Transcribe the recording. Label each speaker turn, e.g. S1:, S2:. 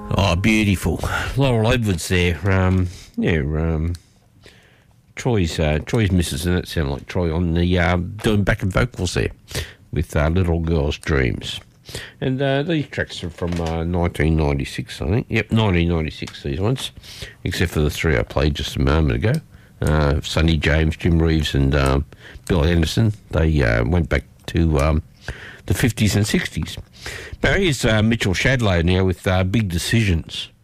S1: Oh, beautiful. Laurel Edwards there. Troy's missus, and it sounded like Troy on the doing backing vocals there with Little Girl's Dreams. And these tracks are from 1996, I think. Yep, 1996, these ones, except for the three I played just a moment ago. Sonny James, Jim Reeves, and Bill Henderson. They went back to the 50s and 60s. But here's Mitchell Shadlow now with Big Decisions.